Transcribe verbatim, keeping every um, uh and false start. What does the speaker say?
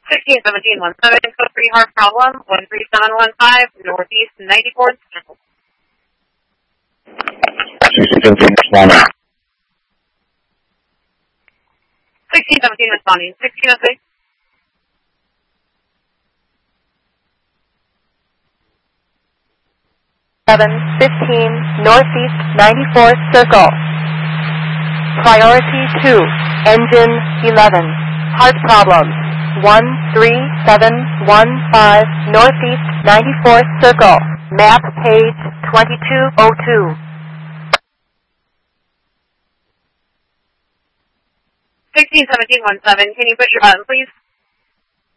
sixteen seventeen one seven, code three hard problem, one three seven one five, Northeast ninety-fourth Circle. sixteen seventeen responding. sixteen seventeen responding. sixteen oh three. seven fifteen Northeast ninety-fourth Circle. Priority two, engine eleven. Heart problem. one three seven one five Northeast ninety-fourth Circle. Map page twenty-two oh two. sixteen seventeen one seven, can you push your button, please?